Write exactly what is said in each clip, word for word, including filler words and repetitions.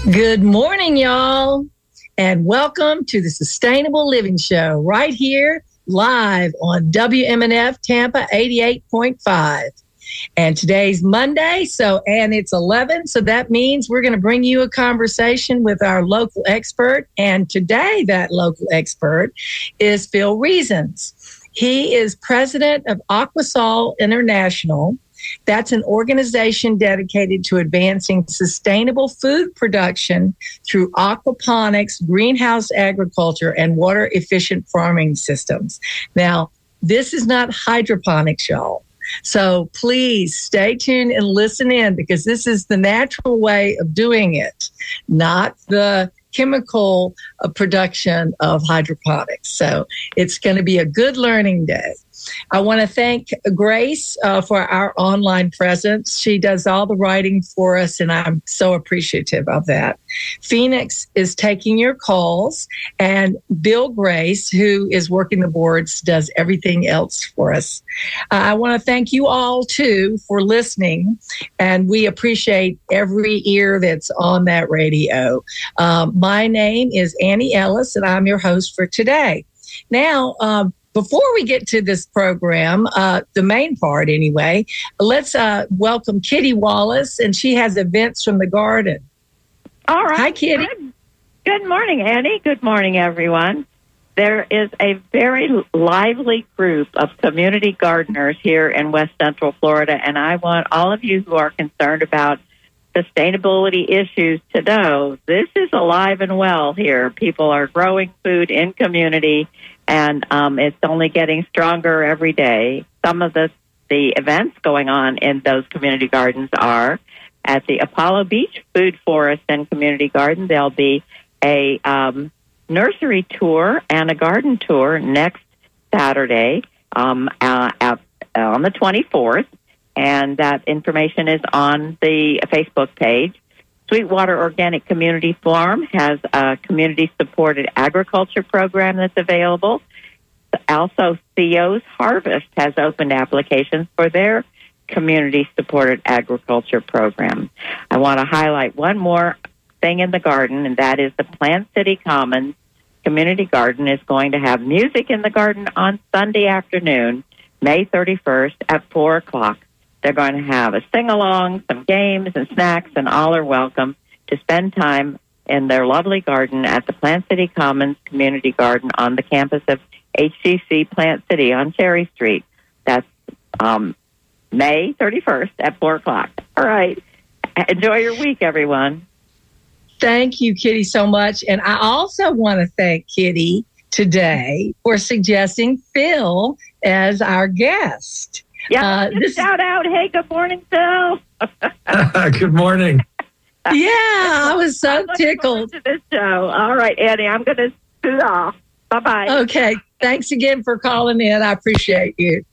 Good morning, y'all, and welcome to the Sustainable Living Show right here live on W M N F Tampa eighty-eight point five. And today's Monday, so and it's eleven, so that means we're going to bring you a conversation with our local expert. And today, that local expert is Phil Reasons. He is president of Aquasol International. That's an organization dedicated to advancing sustainable food production through aquaponics, greenhouse agriculture, and water-efficient farming systems. Now, this is not hydroponics, y'all. So please stay tuned and listen in, because this is the natural way of doing it, not the chemical uh, production of hydroponics. So it's going to be a good learning day. I want to thank Grace uh, for our online presence. She does all the writing for us, and I'm so appreciative of that. Phoenix is taking your calls, and Bill Grace, who is working the boards, does everything else for us. Uh, I want to thank you all, too, for listening, and we appreciate every ear that's on that radio. Um, my name is Annie Ellis, and I'm your host for today. Now, um, Before we get to this program, uh, the main part anyway, let's uh, welcome Kitty Wallace, and she has events from the garden. All right. Hi, Kitty. Good, good morning, Annie. Good morning, everyone. There is a very lively group of community gardeners here in West Central Florida, and I want all of you who are concerned about sustainability issues to know this is alive and well here. People are growing food in community, and um, it's only getting stronger every day. Some of the, the events going on in those community gardens are at the Apollo Beach Food Forest and Community Garden. There'll be a um, nursery tour and a garden tour next Saturday um, uh, at, uh, on the twenty-fourth, and that information is on the Facebook page. Sweetwater Organic Community Farm has a community-supported agriculture program that's available. Also, Theo's Harvest has opened applications for their community-supported agriculture program. I want to highlight one more thing in the garden, and that is the Plant City Commons Community Garden is going to have music in the garden on Sunday afternoon, May thirty-first at four o'clock. They're going to have a sing-along, some games and snacks, and all are welcome to spend time in their lovely garden at the Plant City Commons Community Garden on the campus of H C C Plant City on Cherry Street. That's um, May thirty-first at four o'clock. All right. Enjoy your week, everyone. Thank you, Kitty, so much. And I also want to thank Kitty today for suggesting Phil as our guest. Yeah, uh, this shout out. Hey, good morning, Phil. Good morning. Yeah, I was so I'm tickled. To this show. All right, Annie, I'm going to scoot off. Bye-bye. Okay, thanks again for calling in. I appreciate you.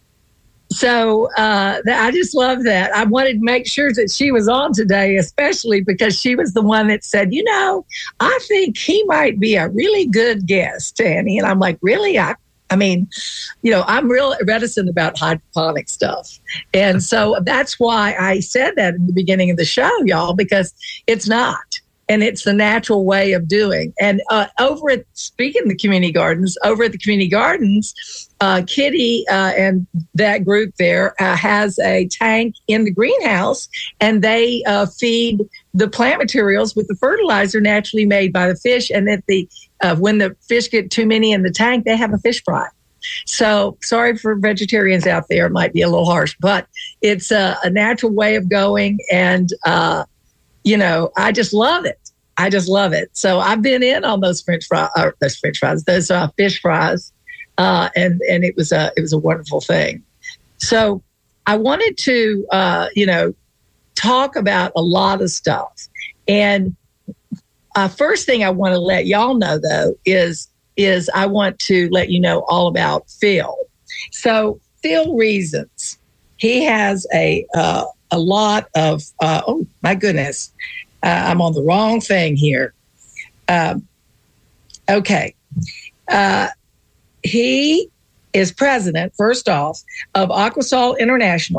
So uh, th- I just love that. I wanted to make sure that she was on today, especially because she was the one that said, you know, I think he might be a really good guest, Annie. And I'm like, really? I I mean, you know, I'm real reticent about hydroponic stuff. And so that's why I said that in the beginning of the show, y'all, because it's not. And it's the natural way of doing. And uh, over at, speaking of the community gardens, over at the community gardens, uh, Kitty uh, and that group there uh, has a tank in the greenhouse, and they uh, feed the plant materials with the fertilizer naturally made by the fish. And that the uh, when the fish get too many in the tank, they have a fish fry. So sorry for vegetarians out there. It might be a little harsh, but it's a, a natural way of going. And, uh, you know, I just love it. I just love it. So I've been in on those French fries, uh, those French fries, those uh, fish fries, uh, and and it was a it was a wonderful thing. So I wanted to, uh, you know, talk about a lot of stuff. And uh, first thing I want to let y'all know, though, is is I want to let you know all about Phil. So Phil Reasons, he has a uh, a lot of uh, oh my goodness. Uh, I'm on the wrong thing here. Um, okay. Uh, he is president, first off, of Aquasol International,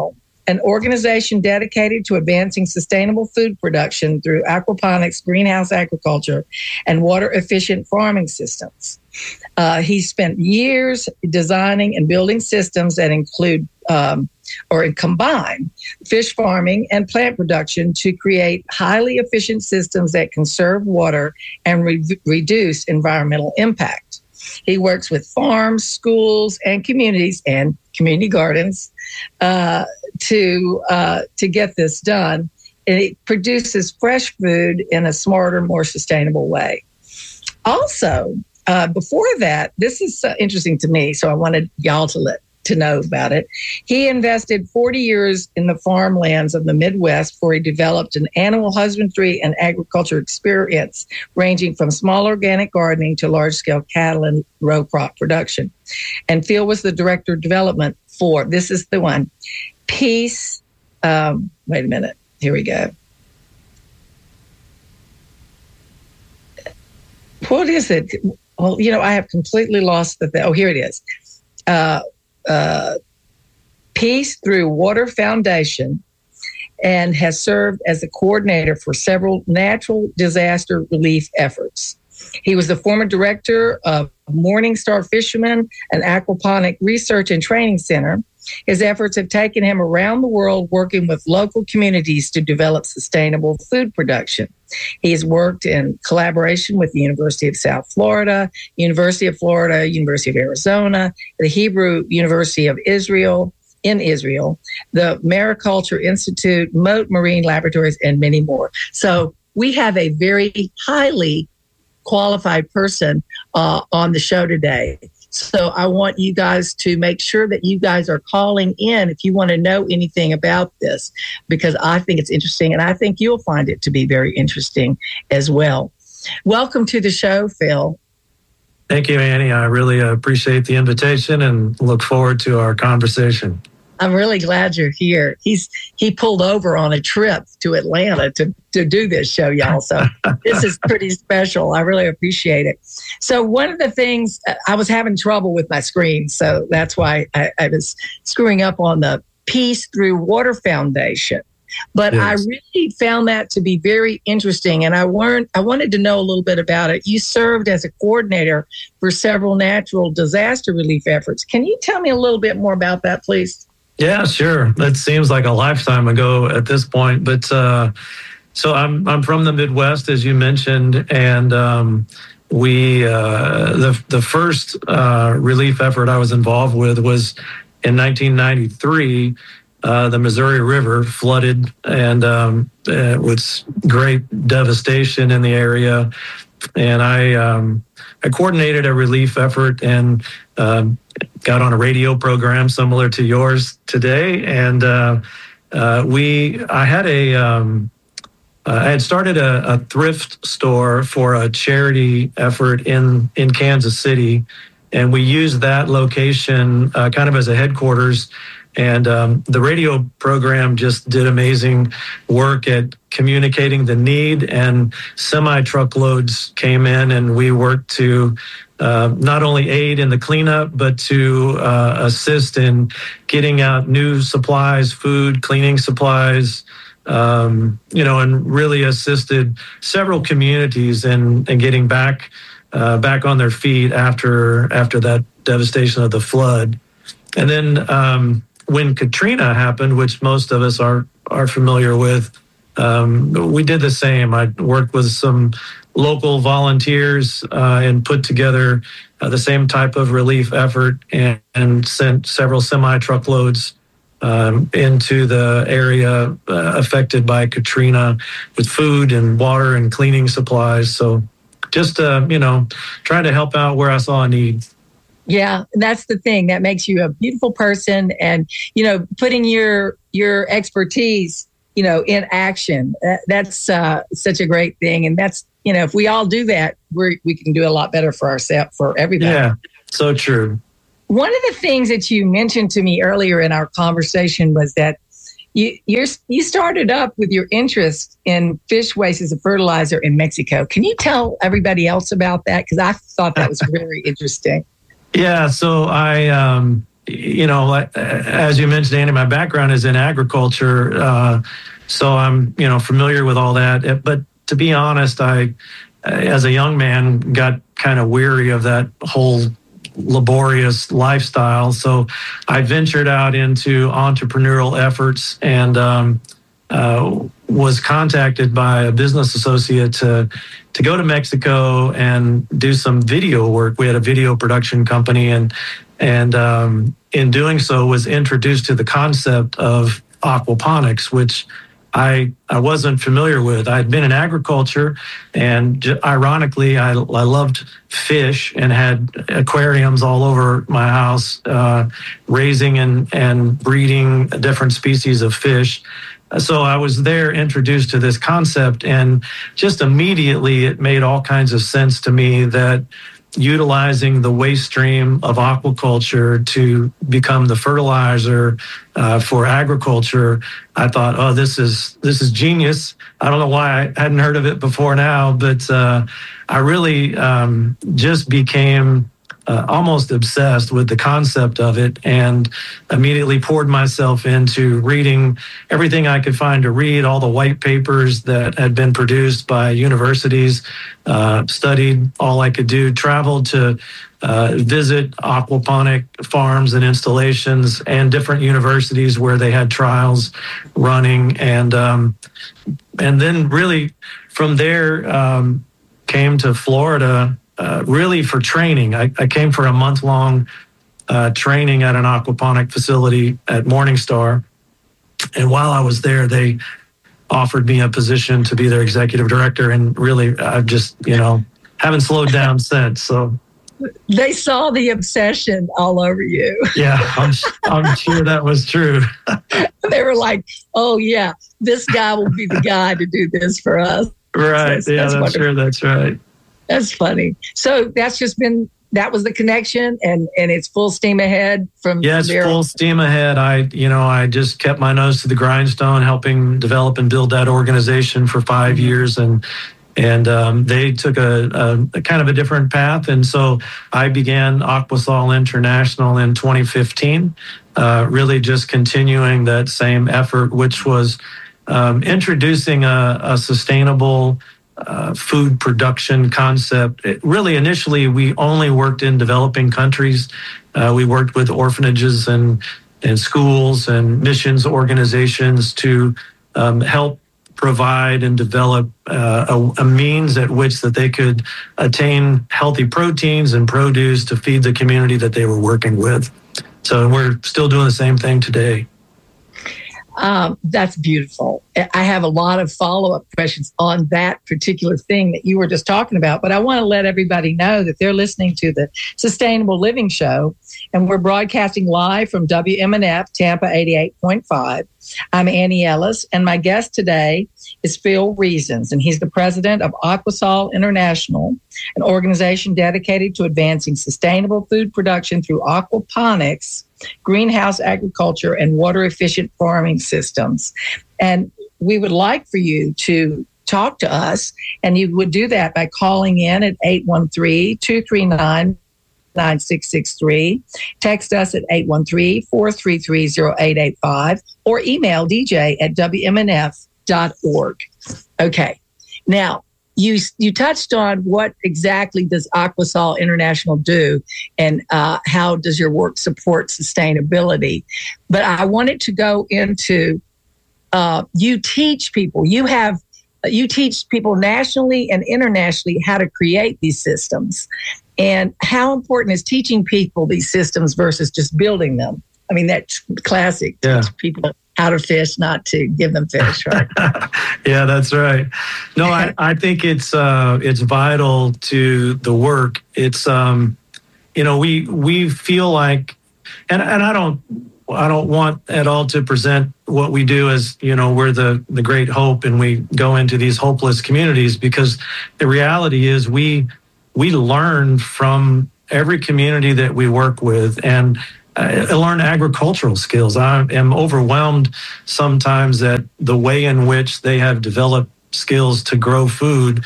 an organization dedicated to advancing sustainable food production through aquaponics, greenhouse agriculture, and water-efficient farming systems. Uh, he spent years designing and building systems that include um, or combine fish farming and plant production to create highly efficient systems that conserve water and re- reduce environmental impact. He works with farms, schools, and communities and community gardens uh, to uh, to get this done. And it produces fresh food in a smarter, more sustainable way. Also, uh, before that, this is uh, interesting to me, so I wanted y'all to let to know about it. He invested forty years in the farmlands of the Midwest, where he developed an animal husbandry and agriculture experience ranging from small organic gardening to large-scale cattle and row crop production. And Phil was the director of development for, this is the one, Peace, um, wait a minute, here we go. What is it? Well, you know, I have completely lost the, th- oh, here it is. Uh, Uh, Peace Through Water Foundation, and has served as a coordinator for several natural disaster relief efforts. He was the former director of Morningstar Fishermen, an aquaponic research and training center. His efforts have taken him around the world working with local communities to develop sustainable food production. He has worked in collaboration with the University of South Florida, University of Florida, University of Arizona, the Hebrew University of Israel, in Israel, the Mariculture Institute, Mote Marine Laboratories, and many more. So we have a very highly qualified person uh, on the show today. So I want you guys to make sure that you guys are calling in if you want to know anything about this, because I think it's interesting, and I think you'll find it to be very interesting as well. Welcome to the show, Phil. Thank you, Annie. I really appreciate the invitation and look forward to our conversation. I'm really glad you're here. He's he pulled over on a trip to Atlanta to, to do this show, y'all. So this is pretty special. I really appreciate it. So one of the things, I was having trouble with my screen, so that's why I, I was screwing up on the Peace Through Water Foundation. But yes. I really found that to be very interesting, and I learned, I wanted to know a little bit about it. You served as a coordinator for several natural disaster relief efforts. Can you tell me a little bit more about that, please? Yeah, sure. That seems like a lifetime ago at this point. But uh, so I'm I'm from the Midwest, as you mentioned, and um, we uh, the the first uh, relief effort I was involved with was in nineteen ninety-three. Uh, the Missouri River flooded, and um, it was great devastation in the area. And I um, I coordinated a relief effort and um, got on a radio program similar to yours today. And uh, uh, we I had a um, uh, I had started a, a thrift store for a charity effort in in Kansas City, and we used that location uh, kind of as a headquarters. And um, the radio program just did amazing work at communicating the need, and semi-truckloads came in, and we worked to uh, not only aid in the cleanup, but to uh, assist in getting out new supplies, food, cleaning supplies, um, you know, and really assisted several communities in, in getting back uh, back on their feet after after that devastation of the flood. And then um, when Katrina happened, which most of us are are familiar with, um, we did the same. I worked with some local volunteers uh, and put together uh, the same type of relief effort, and, and sent several semi-truckloads um, into the area uh, affected by Katrina with food and water and cleaning supplies. So just, uh, you know, trying to help out where I saw a need. Yeah, that's the thing that makes you a beautiful person, and you know, putting your your expertise, you know, in action. That, that's uh, such a great thing, and that's, you know, if we all do that, we we can do a lot better for ourselves, for everybody. Yeah, so true. One of the things that you mentioned to me earlier in our conversation was that you you're, you started up with your interest in fish waste as a fertilizer in Mexico. Can you tell everybody else about that? Because I thought that was very interesting. Yeah, so I, um, you know, as you mentioned, Andy, my background is in agriculture, uh, so I'm, you know, familiar with all that. But to be honest, I, as a young man, got kind of weary of that whole laborious lifestyle. So I ventured out into entrepreneurial efforts and um, uh, was contacted by a business associate to to go to Mexico and do some video work. We had a video production company, and and um, in doing so was introduced to the concept of aquaponics, which I I wasn't familiar with. I'd been in agriculture, and j- ironically, I I loved fish and had aquariums all over my house, uh, raising and and breeding different species of fish. So I was there introduced to this concept, and just immediately it made all kinds of sense to me that utilizing the waste stream of aquaculture to become the fertilizer uh, for agriculture, I thought, oh, this is this is genius. I don't know why I hadn't heard of it before now, but uh, I really um, just became uh, almost obsessed with the concept of it, and immediately poured myself into reading everything I could find to read, all the white papers that had been produced by universities, uh, studied all I could do, traveled to uh, visit aquaponic farms and installations and different universities where they had trials running. And, um, and then really from there um, came to Florida uh, really for training. I, I came for a month long uh, training at an aquaponic facility at Morningstar. And while I was there, they offered me a position to be their executive director. And really, I've just, you know, haven't slowed down since. So they saw the obsession all over you. Yeah, I'm, I'm sure that was true. They were like, oh, yeah, this guy will be the guy to do this for us. Right. So yeah, that's, that's sure. That's right. That's funny. So that's just been, that was the connection, and, and it's full steam ahead from Yeah, it's there. full steam ahead. I, you know, I just kept my nose to the grindstone, helping develop and build that organization for five mm-hmm. years. And And um, they took a, a, a kind of a different path. And so I began Aquasol International in twenty fifteen, uh, really just continuing that same effort, which was um, introducing a, a sustainable uh, food production concept. It really, initially, we only worked in developing countries. Uh, we worked with orphanages and, and schools and missions organizations to um, help provide and develop uh, a, a means at which that they could attain healthy proteins and produce to feed the community that they were working with. So we're still doing the same thing today. Um, that's beautiful. I have a lot of follow-up questions on that particular thing that you were just talking about, but I want to let everybody know that they're listening to the Sustainable Living Show, and we're broadcasting live from W M N F Tampa eighty-eight point five. I'm Annie Ellis, and my guest today is Phil Reasons, and he's the president of Aquasol International, an organization dedicated to advancing sustainable food production through aquaponics, greenhouse agriculture, and water-efficient farming systems. And we would like for you to talk to us, and you would do that by calling in at eight one three, two three nine, nine six six three. Text us at eight one three, four three three, zero eight eight five, or email D J at W M N F dot org. Okay. Now, you you touched on what exactly does Aquasol International do, and uh, how does your work support sustainability? But I wanted to go into, uh, you teach people, you have, you teach people nationally and internationally how to create these systems. And how important is teaching people these systems versus just building them? I mean, that's classic. Yeah. Teach people how to fish, not to give them fish, right? Yeah, that's right. No, I, I think it's uh, it's vital to the work. It's um, you know, we we feel like, and and I don't I don't want at all to present what we do as, you know, we're the the great hope and we go into these hopeless communities, because the reality is we we learn from every community that we work with, and I learn agricultural skills. I am overwhelmed sometimes at the way in which they have developed skills to grow food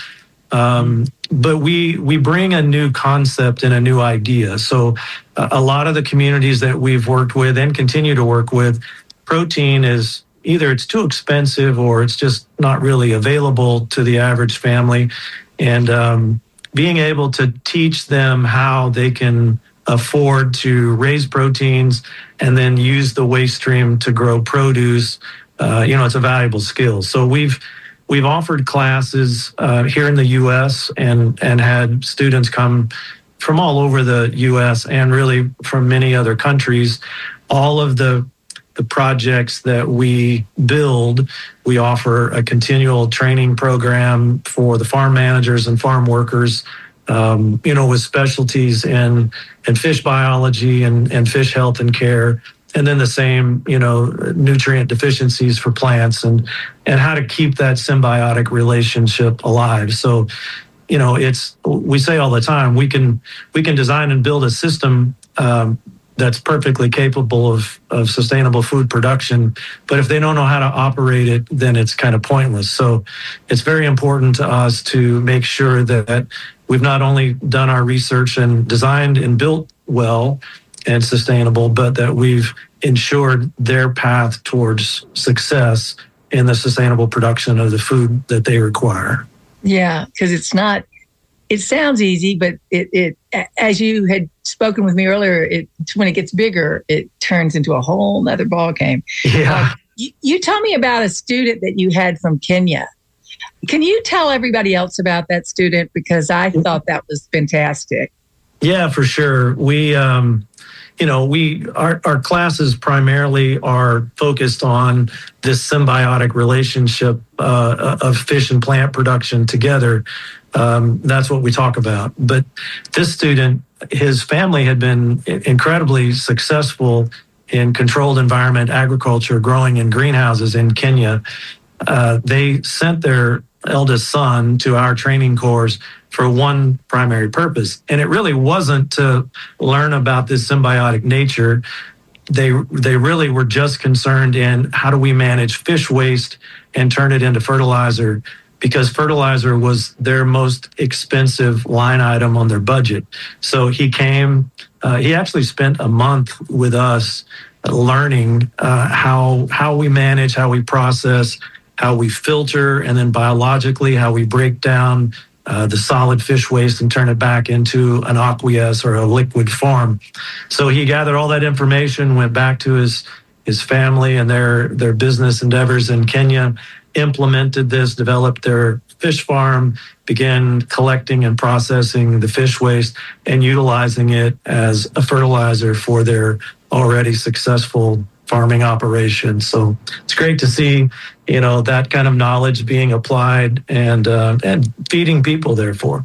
Um, but we we bring a new concept and a new idea. So uh, a lot of the communities that we've worked with and continue to work with, protein is either it's too expensive or it's just not really available to the average family. And um, being able to teach them how they can afford to raise proteins and then use the waste stream to grow produce, uh, you know, it's a valuable skill. So we've we've offered classes uh, here in the U S and and had students come from all over the U S and really from many other countries. All of the the projects that we build, we offer a continual training program for the farm managers and farm workers, um, you know, with specialties in, in fish biology and, and fish health and care. And then the same, you know, nutrient deficiencies for plants and, and how to keep that symbiotic relationship alive. So, you know, it's, we say all the time, we can, we can design and build a system, um, that's perfectly capable of, of sustainable food production. But if they don't know how to operate it, then it's kind of pointless. So it's very important to us to make sure that we've not only done our research and designed and built well and sustainable, but that we've ensured their path towards success in the sustainable production of the food that they require. Yeah, because it's not, it sounds easy, but it, it, as you had spoken with me earlier, it, when it gets bigger, it turns into a whole nother ballgame. Yeah. Uh, you, you tell me about a student that you had from Kenya. Can you tell everybody else about that student? Because I thought that was fantastic. Yeah, for sure. We, um, you know, we our, our classes primarily are focused on this symbiotic relationship uh, of fish and plant production together. Um, that's what we talk about. But this student, his family had been incredibly successful in controlled environment agriculture, growing in greenhouses in Kenya. Uh, they sent their eldest son to our training course for one primary purpose. And it really wasn't to learn about this symbiotic nature. They they really were just concerned in how do we manage fish waste and turn it into fertilizer, because fertilizer was their most expensive line item on their budget. So he came, uh, he actually spent a month with us learning uh, how how we manage, how we process, how we filter, and then biologically, how we break down uh, the solid fish waste and turn it back into an aqueous or a liquid form. So he gathered all that information, went back to his his family and their, their business endeavors in Kenya, implemented this, developed their fish farm, began collecting and processing the fish waste and utilizing it as a fertilizer for their already successful farming operation. So it's great to see, you know, that kind of knowledge being applied and uh, and feeding people, therefore.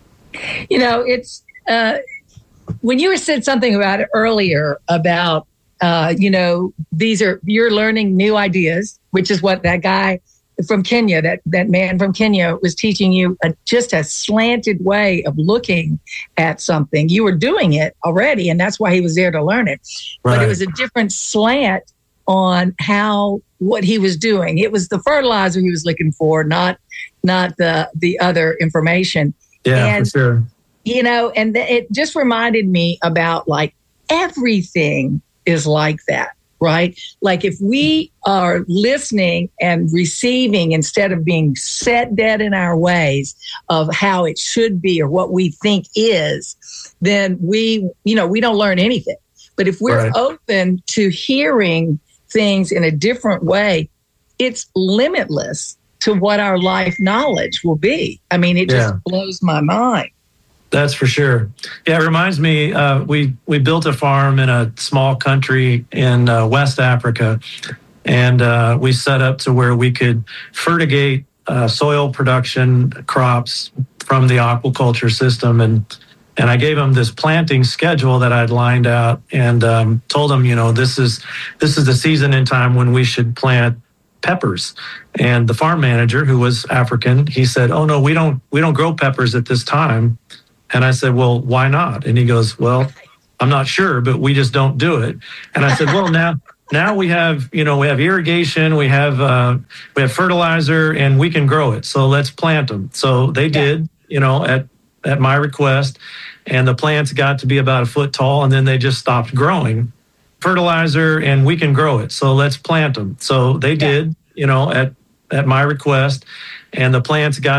You know, it's uh, when you said something about it earlier about, uh, you know, these are, you're learning new ideas, which is what that guy from Kenya, that, that man from Kenya was teaching you a, just a slanted way of looking at something. You were doing it already, and that's why he was there to learn it. Right. But it was a different slant on how, what he was doing. It was the fertilizer he was looking for, not, not the, the other information. Yeah, and, for sure. You know, and th- it just reminded me about like everything is like that. Right? Like if we are listening and receiving instead of being set dead in our ways of how it should be or what we think is, then we, you know, we don't learn anything. But if we're right. open to hearing things in a different way, it's limitless to what our life knowledge will be. I mean, it just yeah. blows my mind. That's for sure. Yeah, it reminds me, uh, we, we built a farm in a small country in uh, West Africa, and uh, we set up to where we could fertigate uh, soil production crops from the aquaculture system. And and I gave them this planting schedule that I'd lined out and um, told them, you know, this is this is the season and time when we should plant peppers. And the farm manager, who was African, he said, oh, no, we don't we don't grow peppers at this time. And I said, well, why not? And he goes, well, I'm not sure, but we just don't do it. And I said, well, now now we have, you know, we have irrigation, we have uh, we have fertilizer, and we can grow it. So let's plant them. So they did. you know, at at my request, and the plants got to be about a foot tall, and then they just stopped growing. Fertilizer, and we can grow it, so let's plant them. So they did, you know, at at my request, and the plants got